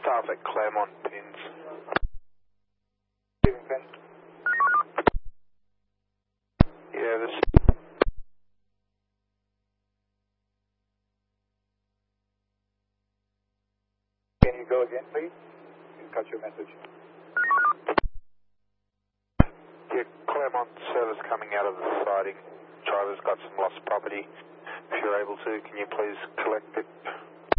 staff at Claremont pins. Yeah, this. Can you go again, please? You cut your message. Yeah, Claremont service coming out of the siding. Driver's got some lost property. If you're able to, can you please collect it?